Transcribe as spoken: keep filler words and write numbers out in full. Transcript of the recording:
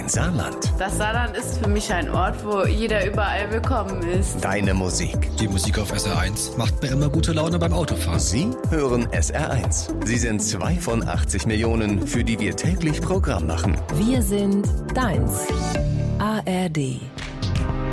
dein Saarland. Das Saarland ist für mich ein Ort, wo jeder überall willkommen ist. Deine Musik. Die Musik auf S R eins macht mir immer gute Laune beim Autofahren. Sie hören S R eins. Sie sind zwei von achtzig Millionen, für die wir täglich Programm machen. Wir sind deins. A R D.